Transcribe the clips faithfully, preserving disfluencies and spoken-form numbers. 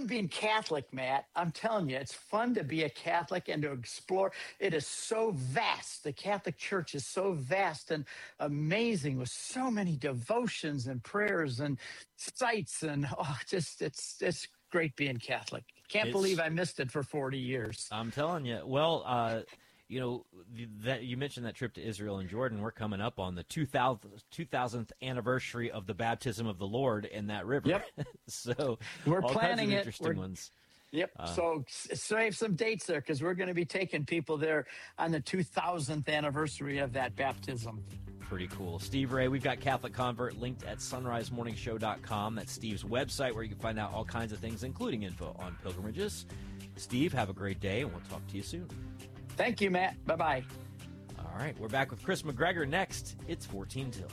fun being Catholic, Matt. I'm telling you, it's fun to be a Catholic and to explore. It is so vast. The Catholic Church is so vast and amazing with so many devotions and prayers and sites. And oh, just it's it's great being Catholic. Can't It's- believe I missed it for forty years. I'm telling you. Well, uh, you know, the, that you mentioned that trip to Israel and Jordan. We're coming up on the two thousandth anniversary of the baptism of the Lord in that river. Yep. So We're all planning kinds of it. interesting We're- ones. Yep. Uh, so s- save some dates there because we're going to be taking people there on the two thousandth anniversary of that baptism. Pretty cool. Steve Ray, we've got Catholic Convert linked at sunrise morning show dot com. That's Steve's website where you can find out all kinds of things, including info on pilgrimages. Steve, have a great day, and we'll talk to you soon. Thank you, Matt. Bye-bye. All right, we're back with Chris McGregor next. It's fourteen till.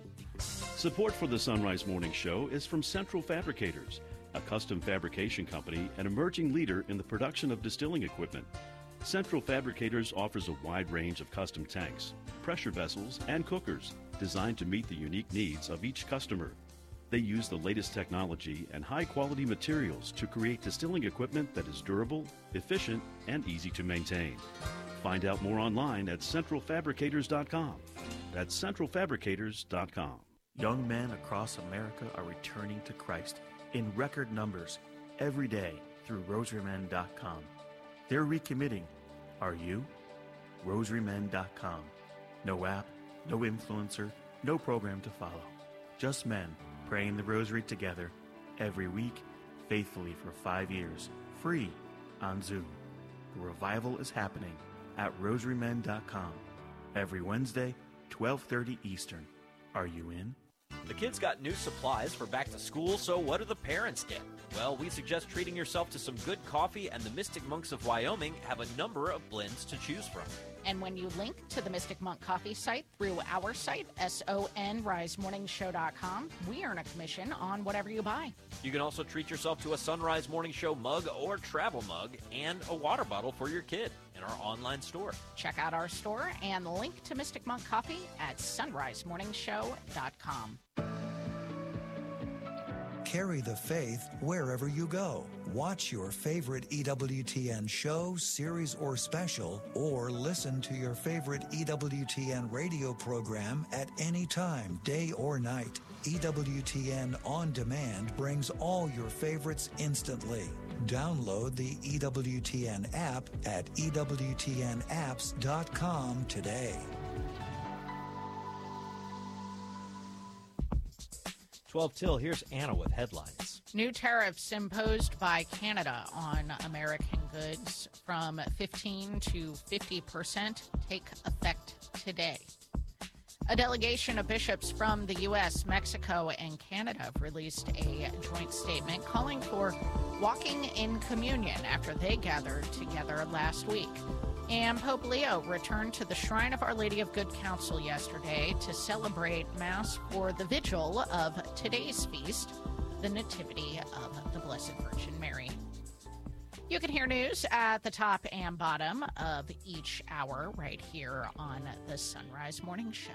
Support for the Sunrise Morning Show is from Central Fabricators, a custom fabrication company and emerging leader in the production of distilling equipment. Central Fabricators offers a wide range of custom tanks, pressure vessels, and cookers designed to meet the unique needs of each customer. They use the latest technology and high-quality materials to create distilling equipment that is durable, efficient, and easy to maintain. Find out more online at central fabricators dot com. That's central fabricators dot com. Young men across America are returning to Christ in record numbers every day through rosary men dot com. They're recommitting. Are you? rosary men dot com. No app, no influencer, no program to follow. Just men praying the rosary together every week, faithfully for five years, free on Zoom. The revival is happening at rosary men dot com every Wednesday, twelve thirty Eastern. Are you in? The kids got new supplies for back to school, so what do the parents get? Well, we suggest treating yourself to some good coffee, and the Mystic Monks of Wyoming have a number of blends to choose from. And when you link to the Mystic Monk Coffee site through our site, S O N rise morning show dot com, we earn a commission on whatever you buy. You can also treat yourself to a Sunrise Morning Show mug or travel mug and a water bottle for your kid in our online store. Check out our store and link to Mystic Monk Coffee at sunrise morning show dot com. Carry the faith wherever you go. Watch your favorite E W T N show, series, or special, or listen to your favorite E W T N radio program at any time, day or night. E W T N On Demand brings all your favorites instantly. Download the E W T N app at E W T N apps dot com today. twelve till, here's Anna with headlines. New tariffs imposed by Canada on American goods from fifteen to fifty percent take effect today. A delegation of bishops from the U S, Mexico, and Canada have released a joint statement calling for walking in communion after they gathered together last week. And Pope Leo returned to the Shrine of Our Lady of Good Counsel yesterday to celebrate Mass for the vigil of today's feast, the Nativity of the Blessed Virgin Mary. You can hear news at the top and bottom of each hour right here on the Sunrise Morning Show.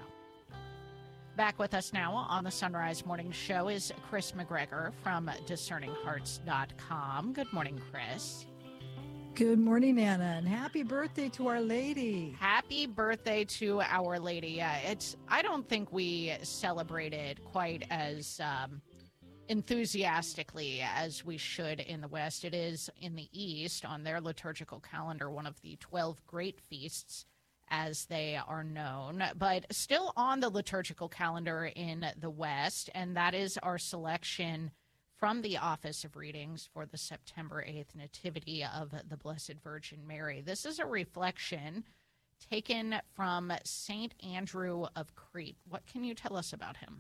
Back with us now on the Sunrise Morning Show is Chris McGregor from discerning hearts dot com. Good morning, Chris. Good morning, Anna, and happy birthday to Our Lady. Happy birthday to Our Lady. Yeah, it's. I don't think we celebrated quite as um, enthusiastically as we should in the West. It is in the East, on their liturgical calendar, one of the twelve great feasts, as they are known, but still on the liturgical calendar in the West, and that is our selection from the Office of Readings for the September eighth Nativity of the Blessed Virgin Mary. This is a reflection taken from Saint Andrew of Crete. What can you tell us about him?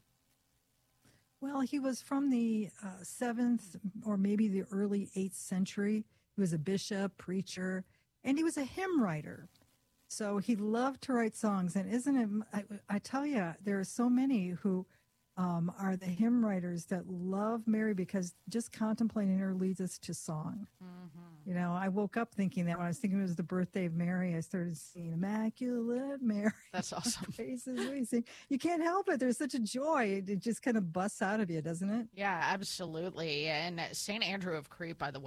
Well, he was from the uh, seventh or maybe the early eighth century. He was a bishop, preacher, and he was a hymn writer. So he loved to write songs. And isn't it, I, I tell you, there are so many who Um, are the hymn writers that love Mary because just contemplating her leads us to song. Mm-hmm. You know, I woke up thinking that when I was thinking it was the birthday of Mary, I started singing Immaculate Mary. That's awesome. Faces we sing. You can't help it. There's such a joy. It just kind of busts out of you, doesn't it? Yeah, absolutely. And Saint Andrew of Crete, by the way,